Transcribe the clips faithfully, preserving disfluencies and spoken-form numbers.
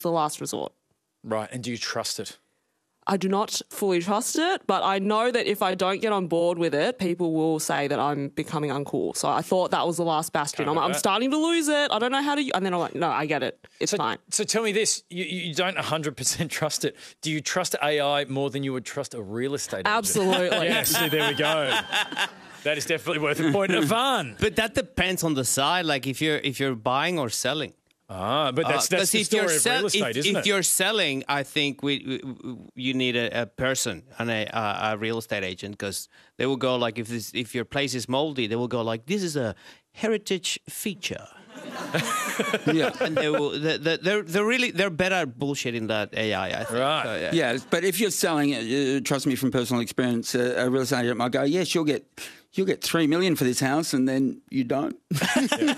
the last resort. Right, and do you trust it? I do not fully trust it, but I know that if I don't get on board with it, people will say that I'm becoming uncool. So I thought that was the last bastion. I'm, I'm starting to lose it. I don't know how to... And then I'm like, no, I get it. It's so, fine. So tell me this. You, you don't one hundred percent trust it. Do you trust A I more than you would trust a real estate agent? Absolutely. Yes, see, there we go. That is definitely worth a point. Ivan. But that depends on the side, like if you're if you're buying or selling. Ah, but that's, uh, that's the story of real estate, if, isn't if it? If you're selling, I think we, we you need a, a person and a, a, a real estate agent, because they will go like, if this if your place is moldy, they will go like, this is a heritage feature. Yeah, and they will. They're, they're they're really they're better at bullshitting that A I. I think. Right. So, yeah. yeah, but if you're selling it, uh, trust me from personal experience, uh, a real estate agent might go, yes, you'll get you'll get three million for this house, and then you don't. Yeah.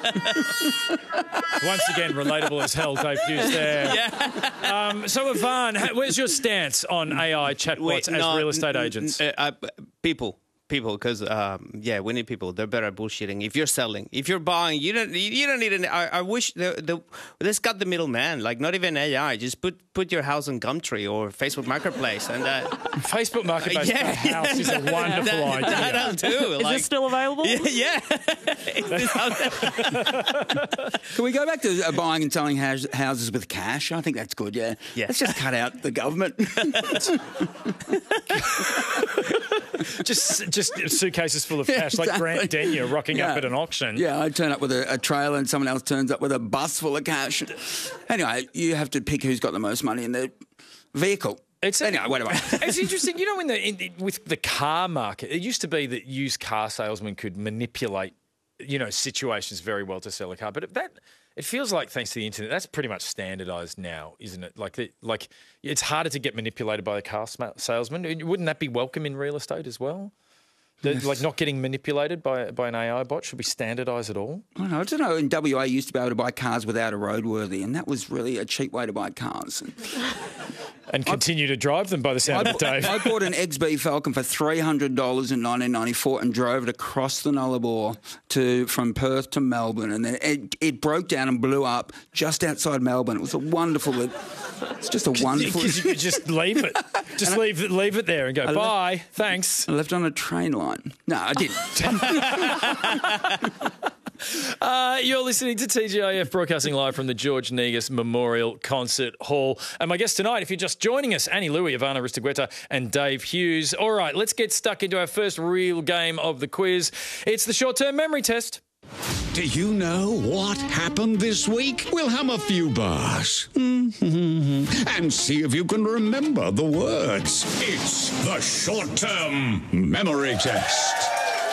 Once again, relatable as hell, Dave Hughes there. Yeah. Um, so, Ivan, where's your stance on A I chatbots Wait, as no, real estate agents? Uh, uh, people. People, because um, yeah, we need people. They're better at bullshitting. If you're selling, if you're buying, you don't. You don't need an. I, I wish the the let's cut the middleman. Like not even A I. Just put put your house on Gumtree or Facebook Marketplace, and uh, Facebook Marketplace yeah, for a house is a wonderful that, idea. That'll do. Is like, this still available? Yeah. yeah. Can we go back to uh, buying and selling house, houses with cash? I think that's good. Yeah. Yeah. Let's just cut out the government. just just suitcases full of cash, Yeah, like Grant exactly. Denyer rocking Yeah. up at an auction. Yeah, I turn up with a, a trailer and someone else turns up with a bus full of cash. Anyway, you have to pick who's got the most money in the vehicle. It's anyway, wait, wait. It's interesting, you know, in the in, with the car market, it used to be that used car salesmen could manipulate, you know, situations very well to sell a car, but that it feels like, thanks to the internet, that's pretty much standardised now, isn't it? Like, the, like it's harder to get manipulated by a car salesman. Wouldn't that be welcome in real estate as well? The, like not getting manipulated by by an A I bot should be standardised at all? I don't know. I don't know. In W A, you used to be able to buy cars without a roadworthy, and that was really a cheap way to buy cars. And continue to drive them by the sound I, of it, Dave. I bought an X B Falcon for three hundred dollars in nineteen ninety-four and drove it across the Nullarbor to from Perth to Melbourne, and then it, it broke down and blew up just outside Melbourne. It was a wonderful. It's just a wonderful. Because you could just leave it, just leave it, leave it there and go. I Bye, left, thanks. I left it on a train line. No, I didn't. Uh, you're listening to T G I F, broadcasting live from the George Negus Memorial Concert Hall. And my guest tonight, if you're just joining us, Annie Louie, Ivana Ristagueta and Dave Hughes. All right, let's get stuck into our first real game of the quiz. It's the short-term memory test. Do you know what happened this week? We'll hum a few bars and see if you can remember the words. It's the short-term memory test.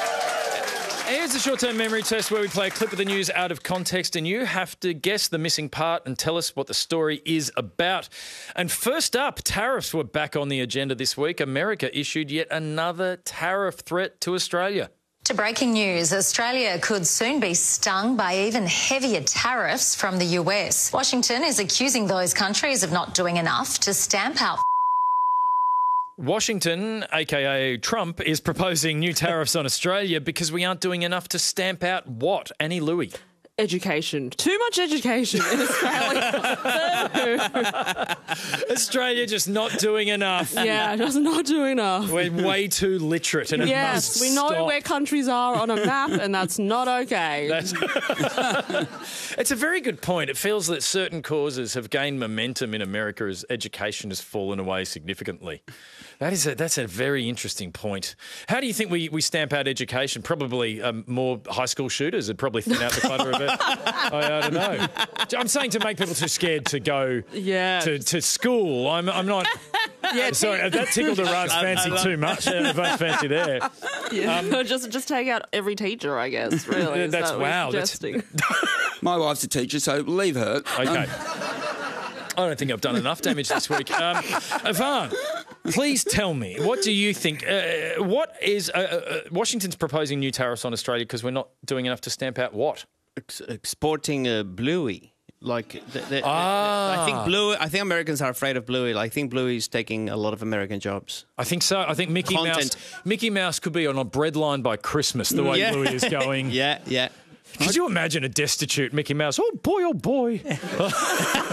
Here's the short-term memory test where we play a clip of the news out of context and you have to guess the missing part and tell us what the story is about. And first up, tariffs were back on the agenda this week. America issued yet another tariff threat to Australia. To breaking news, Australia could soon be stung by even heavier tariffs from the U S. Washington is accusing those countries of not doing enough to stamp out. Washington, a k a. Trump, is proposing new tariffs on Australia because we aren't doing enough to stamp out what? Annie Louie? Education. Too much education in Australia. Australia just not doing enough. Yeah, just not doing enough. We're way too literate and it yes, must we know stop. where countries are on a map and that's not okay. That's it's a very good point. It feels that certain causes have gained momentum in America as education has fallen away significantly. That is a, that's a very interesting point. How do you think we, we stamp out education? Probably um, more high school shooters would probably thin out the clutter of it. I, I don't know. I'm saying to make people too scared to go yeah. to, to school. I'm, I'm not... Yeah, sorry, that tickled Iran's fancy too much. Iran's fancy there. Yeah. Um, just just take out every teacher, I guess, really. Is that's that wow. That's... My wife's a teacher, so leave her. Okay. Um, I don't think I've done enough damage this week. Um, Ivan, please tell me, what do you think? Uh, what is... Uh, uh, Washington's proposing new tariffs on Australia because we're not doing enough to stamp out what? Ex- exporting a Bluey. Like, the, the, ah. I think Bluey. I think Americans are afraid of Bluey. I think Bluey is taking a lot of American jobs. I think so. I think Mickey Content. Mouse. Mickey Mouse could be on a breadline by Christmas. The way yeah. Bluey is going. yeah, yeah. Could you imagine a destitute Mickey Mouse? Oh boy, oh boy.